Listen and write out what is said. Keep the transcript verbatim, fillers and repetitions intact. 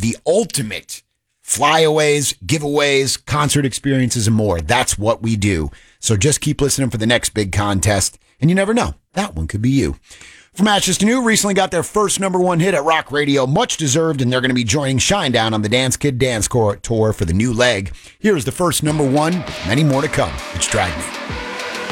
the ultimate flyaways, giveaways, concert experiences, and more. That's what we do. So just keep listening for the next big contest, and you never know. That one could be you. From Ashes to New, recently got their first number one hit at Rock Radio, much deserved, and they're going to be joining Shinedown on the Dance Kid Dance Tour for the new leg. Here's the first number one, many more to come. It's Drag Me.